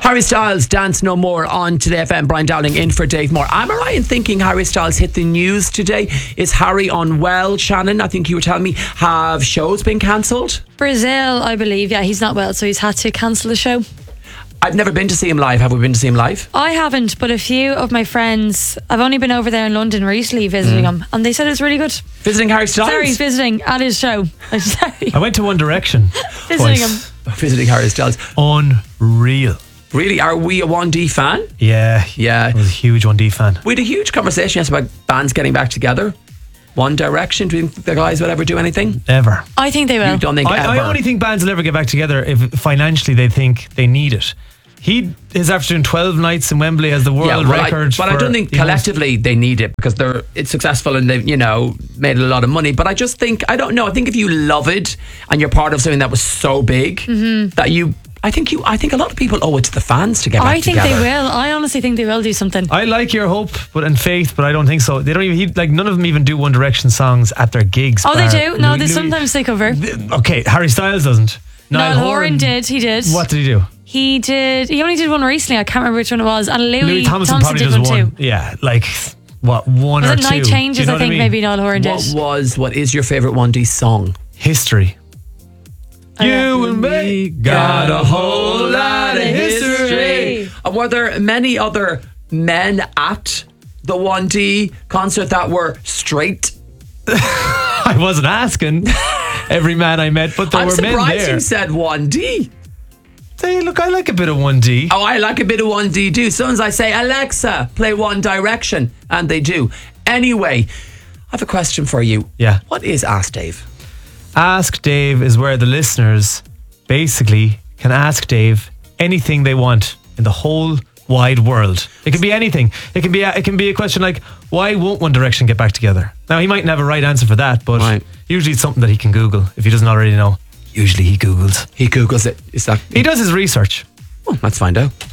Harry Styles, Dance No More on Today FM. Brian Dowling in for Dave Moore. Am I right in thinking Harry Styles hit the news today? Is Harry unwell? Shannon, I think you were telling me, have shows been cancelled? Brazil, I believe. Yeah, he's not well, so he's had to cancel the show. I've never been to see him live. Have we been to see him live? I haven't, but a few of my friends, I've only been over there in London recently visiting him, and they said it was really good. Visiting Harry Styles? Sorry, visiting at his show. I'm sorry. I went to One Direction. Visiting twice. him. Visiting Harry Styles. Unreal. Really? Are we a 1D fan? Yeah. Yeah. I was a huge 1D fan. We had a huge conversation yesterday about bands getting back together. One Direction. Do you think the guys will ever do anything? Never. I think they will. You don't think ever? I only think bands will ever get back together if financially they think they need it. He is after doing 12 nights in Wembley as the world record. But I don't think collectively they need it because it's successful and they've, made a lot of money. But I just think, I don't know, I think if you love it and you're part of something that was so big that I think a lot of people owe it to the fans to get back together. I think they will. I honestly think they will do something. I like your hope and faith, but I don't think so. They don't even, none of them even do One Direction songs at their gigs. Oh, they do? No, sometimes they cover. Okay, Harry Styles doesn't. Niall Horan did. He did. What did he do? He only did one recently. I can't remember which one it was. And Louis Thompson probably did does one too. Yeah, one was or it two. Night Changes? You know I think maybe Niall Horan did. What is your favourite 1D song? History. You and me got a whole lot of history. And were there many other men at the 1D concert that were straight? I wasn't asking every man I met, but there were men there. I'm surprised you said 1D. Hey, look, I like a bit of 1D. Oh, I like a bit of 1D too. Sometimes I say, Alexa, play One Direction, and they do. Anyway, I have a question for you. Yeah. What is Ask Dave? Ask Dave is where the listeners basically can ask Dave anything they want in the whole wide world. It can be anything. It can be a question like, why won't One Direction get back together? Now, he mightn't have a right answer for that, but usually it's something that he can Google if he doesn't already know. Usually he Googles. He Googles it. Is that? He does his research. Oh, let's find out.